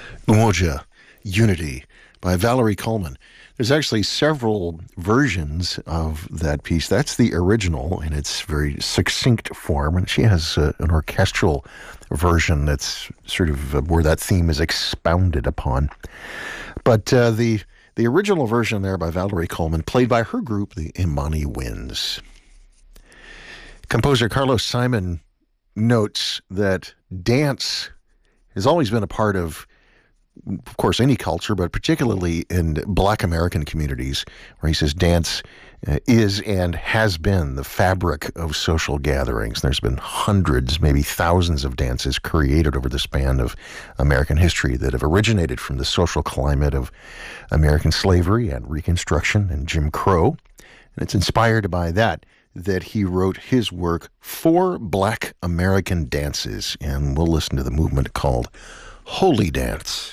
Umoja, Unity by Valerie Coleman. There's actually several versions of that piece. That's the original in its very succinct form, and she has an orchestral version that's sort of where that theme is expounded upon. But the original version there by Valerie Coleman, played by her group, the Imani Winds. Composer Carlos Simon notes that dance has always been a part of course, any culture, but particularly in Black American communities, where he says dance is and has been the fabric of social gatherings. There's been hundreds, maybe thousands of dances created over the span of American history that have originated from the social climate of American slavery and Reconstruction and Jim Crow. And it's inspired by that he wrote his work, Four Black American Dances, and we'll listen to the movement called Holy Dance.